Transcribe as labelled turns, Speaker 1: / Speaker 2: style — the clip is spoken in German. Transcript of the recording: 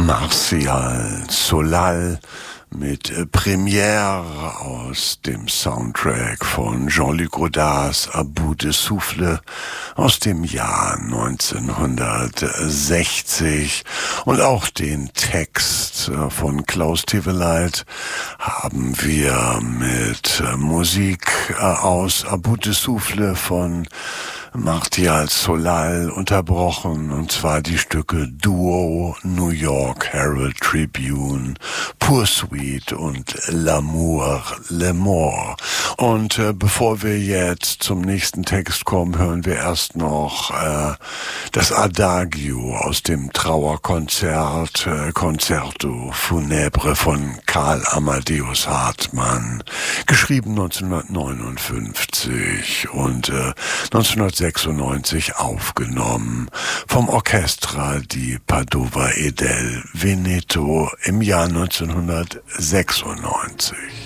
Speaker 1: Martial Solal mit Première aus dem Soundtrack von Jean-Luc Godards À bout de souffle aus dem Jahr 1960. Und auch den Text von Klaus Teweleit haben wir mit Musik aus À bout de souffle von Martial Solal unterbrochen, und zwar die Stücke Duo, New York Herald Tribune, Poursuite und L'amour, le mort. Und bevor wir jetzt zum nächsten Text kommen, hören wir erst noch das Adagio aus dem Trauerkonzert, Concerto Funèbre von Karl Amadeus Hartmann, geschrieben 1959 und 1996 aufgenommen vom Orchestra di Padova e del Veneto im Jahr 1996.